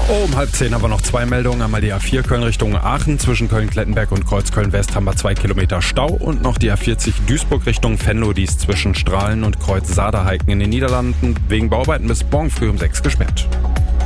Um 9:30 haben wir noch 2 Meldungen. Einmal die A4 Köln Richtung Aachen. Zwischen Köln-Klettenberg und Kreuz-Köln-West haben wir 2 Kilometer Stau. Und noch die A40 Duisburg Richtung Venlo. Die ist zwischen Strahlen und Kreuz Saderheiken in den Niederlanden wegen Bauarbeiten bis morgen früh um 6 gesperrt.